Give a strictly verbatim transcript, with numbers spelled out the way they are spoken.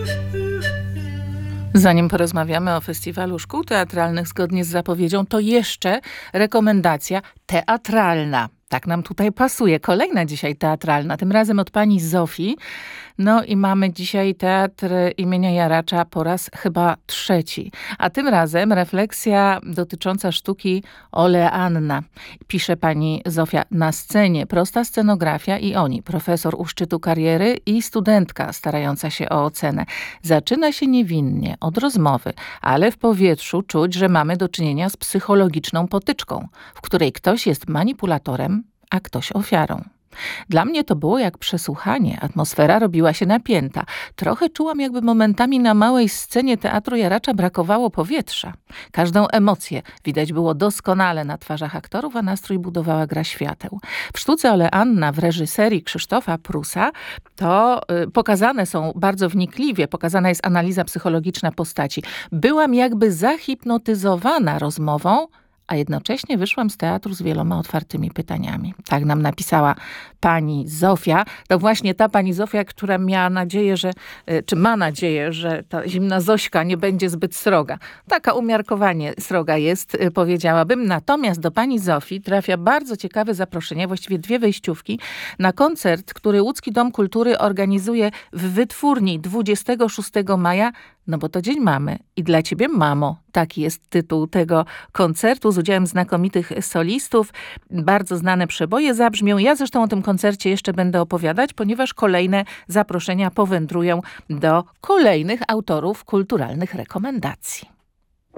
Zanim porozmawiamy o Festiwalu Szkół Teatralnych zgodnie z zapowiedzią, to jeszcze rekomendacja teatralna. Tak nam tutaj pasuje. Kolejna dzisiaj teatralna, tym razem od pani Zofii. No i mamy dzisiaj Teatr imienia Jaracza po raz chyba trzeci. A tym razem refleksja dotycząca sztuki Oleanna. Pisze pani Zofia: na scenie prosta scenografia i oni, profesor u szczytu kariery i studentka starająca się o ocenę. Zaczyna się niewinnie, od rozmowy, ale w powietrzu czuć, że mamy do czynienia z psychologiczną potyczką, w której ktoś jest manipulatorem, a ktoś ofiarą. Dla mnie to było jak przesłuchanie. Atmosfera robiła się napięta. Trochę czułam, jakby momentami na małej scenie Teatru Jaracza brakowało powietrza. Każdą emocję widać było doskonale na twarzach aktorów, a nastrój budowała gra świateł. W sztuce Oleanna w reżyserii Krzysztofa Prusa to y, pokazane są bardzo wnikliwie, pokazana jest analiza psychologiczna postaci. Byłam jakby zahipnotyzowana rozmową, a jednocześnie wyszłam z teatru z wieloma otwartymi pytaniami. Tak nam napisała pani Zofia. To właśnie ta pani Zofia, która miała nadzieję, że, czy ma nadzieję, że ta zimna Zośka nie będzie zbyt sroga. Taka umiarkowanie sroga jest, powiedziałabym. Natomiast do pani Zofii trafia bardzo ciekawe zaproszenie, właściwie dwie wejściówki, na koncert, który Łódzki Dom Kultury organizuje w Wytwórni dwudziestego szóstego maja. No bo to Dzień Mamy i dla ciebie, mamo. Taki jest tytuł tego koncertu z udziałem znakomitych solistów. Bardzo znane przeboje zabrzmią. Ja zresztą o tym koncercie jeszcze będę opowiadać, ponieważ kolejne zaproszenia powędrują do kolejnych autorów kulturalnych rekomendacji.